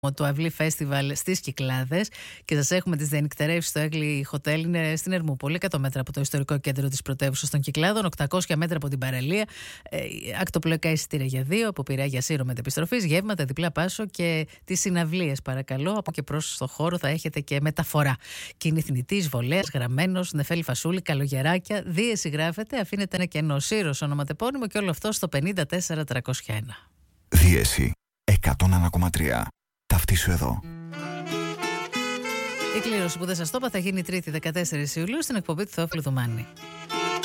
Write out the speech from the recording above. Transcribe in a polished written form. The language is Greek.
του Αυλή Φέστιβαλ στις Κυκλάδες και σας έχουμε τις διανυκτερεύσεις στο Έγκλη Hotel. Είναι στην Ερμούπολη, 100 μέτρα από το ιστορικό κέντρο της πρωτεύουσας των Κυκλάδων, 800 μέτρα από την παραλία. Ακτοπλοϊκά εισιτήρια για 2, από Πειραιά για Σύρο μετεπιστροφής, γεύματα, διπλά πάσο και τις συναυλίες. Παρακαλώ, από και προς το χώρο θα έχετε και μεταφορά. Κινηθνητής, βολέας, γραμμένος, νεφέλη φασούλη, καλογεράκια. Δίεση γράφεται, αφήνεται ένα κενό. Σύρος ονοματεπώνυμο και όλο αυτό στο 54301. Δίεση 101,3. Ταυτίσου εδώ. Η κλήρωση που δεν σας το είπα θα γίνει 3η 14 Ιουλίου στην εκπομπή του Θεόφιλου Δουμάνη.